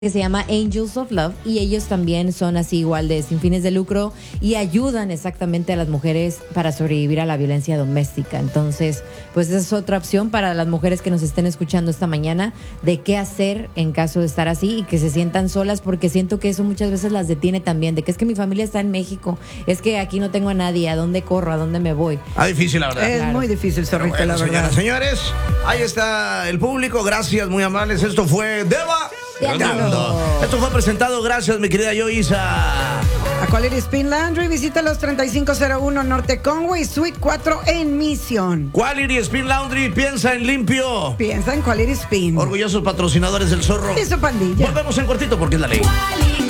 que se llama Angels of Love y ellos también son así igual de sin fines de lucro y ayudan exactamente a las mujeres para sobrevivir a la violencia doméstica. Entonces, pues esa es otra opción para las mujeres que nos estén escuchando esta mañana de qué hacer en caso de estar así y que se sientan solas, porque siento que eso muchas veces las detiene también, de que es que mi familia está en México, es que aquí no tengo a nadie, ¿a dónde corro? ¿A dónde me voy? Difícil, la verdad. Es muy difícil, Zorrito, Bueno, la verdad. señores, ahí está el público. Gracias, muy amables. Esto fue Deva. Esto fue presentado, gracias, mi querida Yoisa. A Quality Spin Laundry, visita los 3501 Norte Conway, Suite 4 en Mission. Quality Spin Laundry, piensa en limpio. Piensa en Quality Spin. Orgullosos patrocinadores del Zorro. Y su pandilla. Volvemos en cortito porque es la ley.